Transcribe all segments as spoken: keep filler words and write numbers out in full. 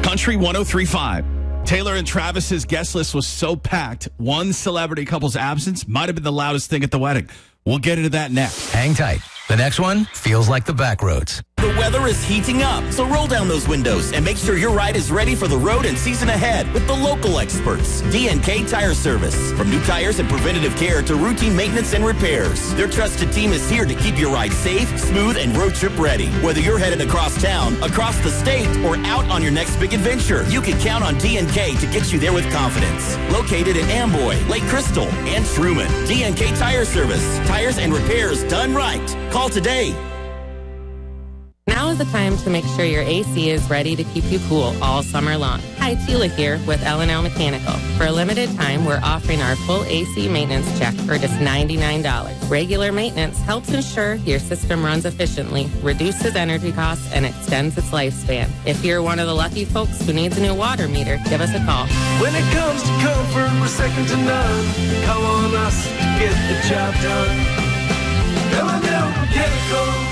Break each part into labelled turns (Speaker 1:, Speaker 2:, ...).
Speaker 1: Country one oh three point five. Taylor and Travis's guest list was so packed, one celebrity couple's absence might have been the loudest thing at the wedding. We'll get into that next.
Speaker 2: Hang tight. The next one feels like the back roads.
Speaker 3: The weather is heating up, so roll down those windows and make sure your ride is ready for the road and season ahead with the local experts. D N K Tire Service. From new tires and preventative care to routine maintenance and repairs, their trusted team is here to keep your ride safe, smooth, and road trip ready. Whether you're headed across town, across the state, or out on your next big adventure, you can count on D N K to get you there with confidence. Located in Amboy, Lake Crystal, and Truman. D N K Tire Service. Tires and repairs done right. Call today.
Speaker 4: Now is the time to make sure your A C is ready to keep you cool all summer long. Hi, Tila here with L and L Mechanical. For a limited time, we're offering our full A C maintenance check for just ninety-nine dollars. Regular maintenance helps ensure your system runs efficiently, reduces energy costs, and extends its lifespan. If you're one of the lucky folks who needs a new water meter, give us a call.
Speaker 5: When it comes to comfort, we're second to none. Call on us to get the job done. L and L Mechanical.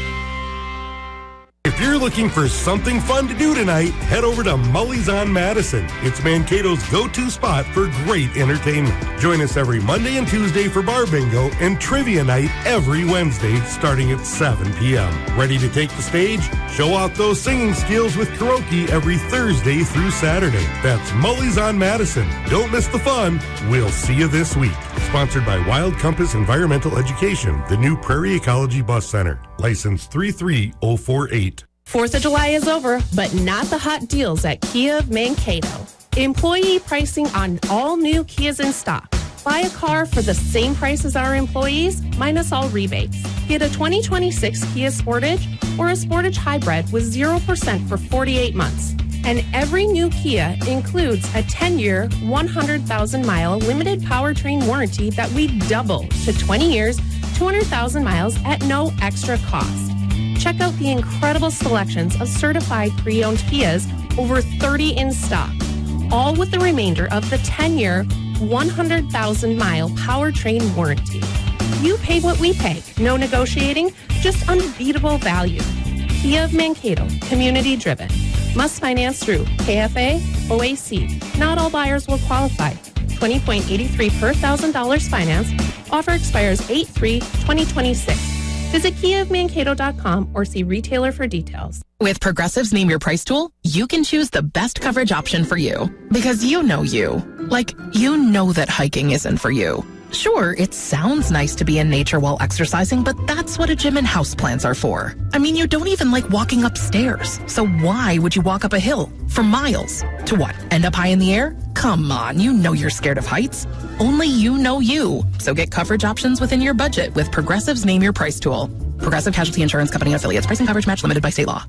Speaker 6: If you're looking for something fun to do tonight, head over to Mully's on Madison. It's Mankato's go-to spot for great entertainment. Join us every Monday and Tuesday for bar bingo and trivia night every Wednesday starting at seven p.m. Ready to take the stage? Show off those singing skills with karaoke every Thursday through Saturday. That's Mully's on Madison. Don't miss the fun. We'll see you this week. Sponsored by Wild Compass Environmental Education, the new Prairie Ecology Bus Center. License three three zero four eight.
Speaker 7: Fourth of July is over, but not the hot deals at Kia of Mankato. Employee pricing on all new Kias in stock. Buy a car for the same price as our employees, minus all rebates. Get a twenty twenty-six Kia Sportage or a Sportage Hybrid with zero percent for forty-eight months. And every new Kia includes a ten-year, one hundred thousand mile limited powertrain warranty that we double to twenty years, two hundred thousand miles at no extra cost. Check out the incredible selections of certified pre-owned Kias, over thirty in stock, all with the remainder of the ten-year, one hundred thousand mile powertrain warranty. You pay what we pay. No negotiating, just unbeatable value. Kia of Mankato, community driven. Must finance through K F A, O A C. Not all buyers will qualify. twenty point eight three per thousand dollars finance. Offer expires eight three twenty twenty-six. Visit Kia of Mankato dot com or see retailer for details.
Speaker 8: With Progressive's Name Your Price tool, you can choose the best coverage option for you. Because you know you. Like, you know that hiking isn't for you. Sure, it sounds nice to be in nature while exercising, but that's what a gym and houseplants are for. I mean, you don't even like walking upstairs. So why would you walk up a hill for miles? To what, end up high in the air? Come on, you know you're scared of heights. Only you know you. So get coverage options within your budget with Progressive's Name Your Price tool. Progressive Casualty Insurance Company and affiliates. Price and coverage match limited by state law.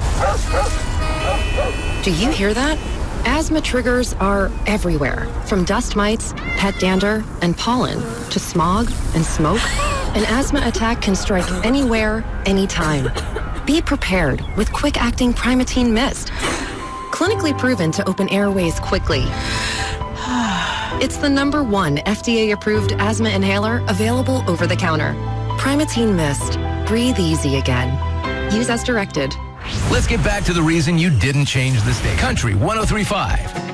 Speaker 9: Do you hear that? Asthma triggers are everywhere, from dust mites, pet dander, and pollen, to smog and smoke. An asthma attack can strike anywhere, anytime. Be prepared with quick-acting Primatene Mist. Clinically proven to open airways quickly. It's the number one F D A-approved asthma inhaler available over the counter. Primatene Mist. Breathe easy again. Use as directed.
Speaker 2: Let's get back to the reason you didn't change the state. Country one oh three point five.